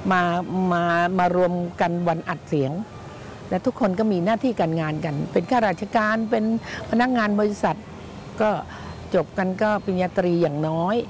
มามารวมกันวันอัดเสียงและทุกคนก็มีหน้าที่การงานกันเป็นข้าราชการเป็นพนักงานบริษัทก็จบกันก็ปริญญาตรีอย่างน้อย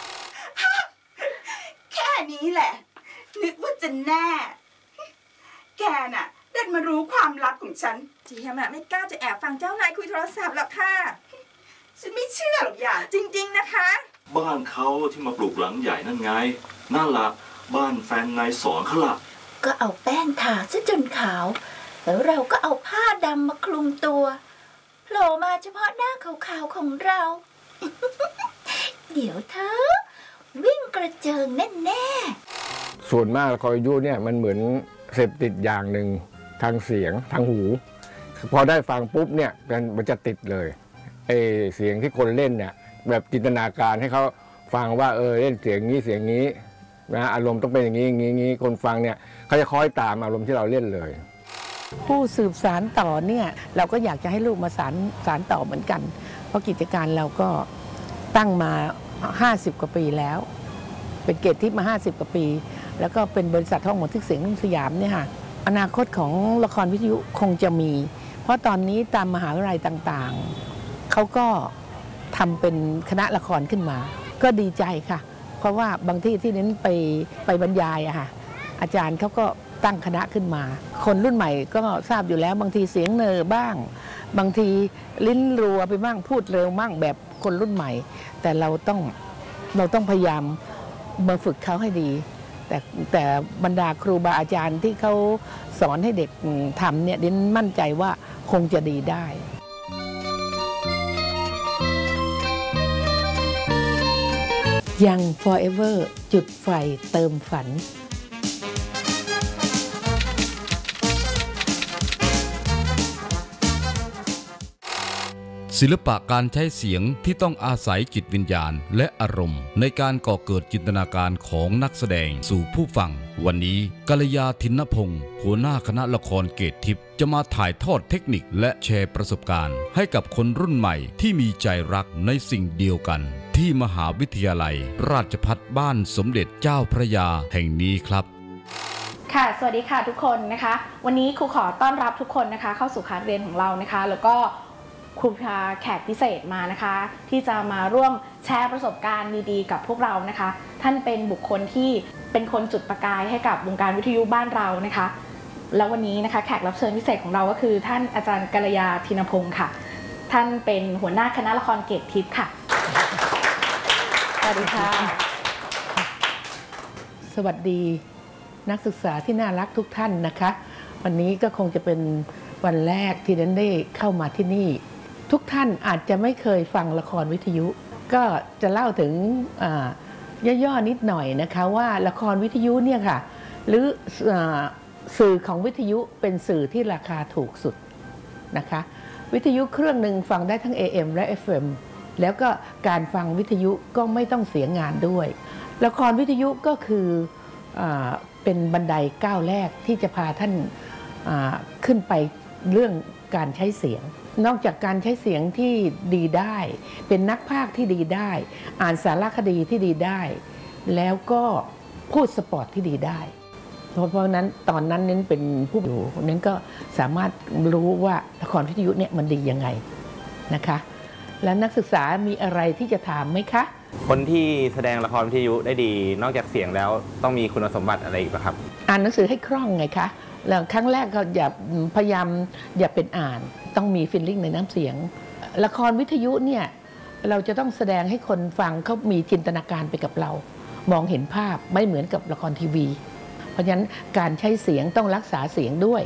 แค่นี้แหละนึกว่าจะแน่แกน่ะดันมารู้ความลับของฉันเจียมไม่กล้าจะแอบฟังเจ้านายคุยโทรศัพท์หรอกค่ะฉันไม่เชื่อหรอกอย่างจริงๆนะคะบ้านเขาที่มาปลูกหลังใหญ่นั่นไงนั่นละบ้านแฟนนายสอนเขาละก็เอาแป้งทาซะจนขาวแล้วเราก็เอาผ้าดำมาคลุมตัวโผล่มาเฉพาะหน้าขาวๆของเรา เดี๋ยวเธอวิ่งกระเจิงแน่ๆส่วนมากละครวิทยุเนี่ยมันเหมือนเสพติดอย่างหนึ่งทางเสียงทางหูพอได้ฟังปุ๊บเนี่ยมันจะติดเลยเสียงที่คนเล่นเนี่ยแบบจินตนาการให้เขาฟังว่าเล่นเสียงนี้เสียงนี้นะอารมณ์ต้องเป็นอย่างนี้อย่างนี้คนฟังเนี่ยเขาจะคอยตามอารมณ์ที่เราเล่นเลยผู้สืบสานต่อเนี่ยเราก็อยากจะให้ลูกมาสานต่อเหมือนกันเพราะกิจการเราก็ตั้งมา50 กว่าปีแล้วเป็นเกตทิพย์มา50 กว่าปีแล้วก็เป็นบริษัทห้องบันทึกเสียงสยามเนี่ยค่ะอนาคตของละครวิทยุคงจะมีเพราะตอนนี้ตามมหาวิทยาลัยต่างๆเขาก็ทำเป็นคณะละครขึ้นมาก็ดีใจค่ะเพราะว่าบางที่ที่นั้นไปบรรยายอะค่ะอาจารย์เขาก็ตั้งคณะขึ้นมาคนรุ่นใหม่ก็ทราบอยู่แล้วบางทีเสียงเนอบ้างบางทีลิ้นรัวไปบ้างพูดเร็วบ้างแบบคนรุ่นใหม่แต่เราต้องพยายามมาฝึกเขาให้ดีแต่บรรดาครูบาอาจารย์ที่เขาสอนให้เด็กทำเนี่ยดิฉันมั่นใจว่าคงจะดีได้ยัง Forever จุดไฟเติมฝันศิลปะการใช้เสียงที่ต้องอาศัยจิตวิญญาณและอารมณ์ในการก่อเกิดจินตนาการของนักแสดงสู่ผู้ฟังวันนี้กัลยาทินพงศ์หัวหน้าคณะละครเกตทิพย์จะมาถ่ายทอดเทคนิคและแชร์ประสบการณ์ให้กับคนรุ่นใหม่ที่มีใจรักในสิ่งเดียวกันที่มหาวิทยาลัยราชภัฏบ้านสมเด็จเจ้าพระยาแห่งนี้ครับค่ะสวัสดีค่ะทุกคนนะคะวันนี้ครูขอต้อนรับทุกคนนะคะเข้าสู่คลาสเรียนของเรานะคะแล้วก็ครูพาแขกพิเศษมานะคะที่จะมาร่วมแชร์ประสบการณ์ดีๆกับพวกเรานะคะท่านเป็นบุคคลที่เป็นคนจุดประกายให้กับวงการวิทยุบ้านเรานะคะแล้ววันนี้นะคะแขกรับเชิญพิเศษของเราก็คือท่านอาจารย์กัลยาทินพงศ์ค่ะท่านเป็นหัวหน้าคณะละครเกตทิพย์ค่ะสวัสดีค่ะสวัสดีนักศึกษาที่น่ารักทุกท่านนะคะวันนี้ก็คงจะเป็นวันแรกที่ฉันได้เข้ามาที่นี่ทุกท่านอาจจะไม่เคยฟังละครวิทยุก็จะเล่าถึงย่อๆนิดหน่อยนะคะว่าละครวิทยุเนี่ยค่ะหรือสื่อของวิทยุเป็นสื่อที่ราคาถูกสุดนะคะวิทยุเครื่องหนึ่งฟังได้ทั้ง AM และ FM แล้วก็การฟังวิทยุก็ไม่ต้องเสียงานด้วยละครวิทยุก็คือเป็นบันไดก้าวแรกที่จะพาท่านขึ้นไปเรื่องการใช้เสียงนอกจากการใช้เสียงที่ดีได้เป็นนักพากย์ที่ดีได้อ่านสารคดีที่ดีได้แล้วก็พูดสปอร์ตที่ดีได้เพราะนั้นตอนนั้นนั้นเป็นผู้อยู่นั้นก็สามารถรู้ว่าละครวิทยุเนี่ยมันดียังไงนะคะและนักศึกษามีอะไรที่จะถามไหมคะคนที่แสดงละครวิทยุได้ดีนอกจากเสียงแล้วต้องมีคุณสมบัติอะไรอีกไหมครับอ่านหนังสือให้คล่องไงคะแล้วครั้งแรกก็พยายามอย่าเป็นอ่านต้องมีฟีลลิ่งในน้ำเสียงละครวิทยุเนี่ยเราจะต้องแสดงให้คนฟังเขามีจินตนาการไปกับเรามองเห็นภาพไม่เหมือนกับละครทีวีเพราะฉะนั้นการใช้เสียงต้องรักษาเสียงด้วย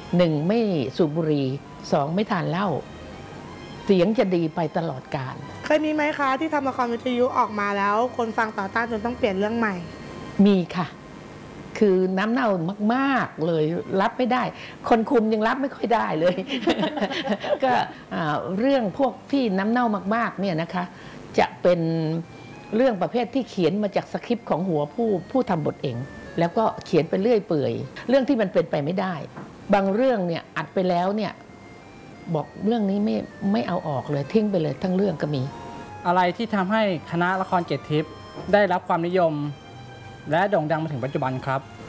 1ไม่สูบบุหรี่2ไม่ทานเหล้าเสียงจะดีไปตลอดกาลเคยมีไหมคะที่ทำละครวิทยุออกมาแล้วคนฟังต่อต้านจนต้องเปลี่ยนเรื่องใหม่มีค่ะคือน้ำเน่ามากๆเลยรับไม่ได้คนคุมยังรับไม่ค่อยได้เลย ก็เรื่องพวกที่น้ำเน่ามากๆเนี่ยนะคะจะเป็นเรื่องประเภทที่เขียนมาจากสคริปต์ของหัวผู้ทำบทเองแล้วก็เขียนไปเรื่อยเปื่อยเรื่องที่มันเป็นไปไม่ได้บางเรื่องเนี่ยอัดไปแล้วเนี่ยบอกเรื่องนี้ไม่เอาออกเลยทิ้งไปเลยทั้งเรื่องก็มีอะไรที่ทำให้คณะละครเกตทิพย์ได้รับความนิยมและโด่งดังมาถึงปัจจุบันครับ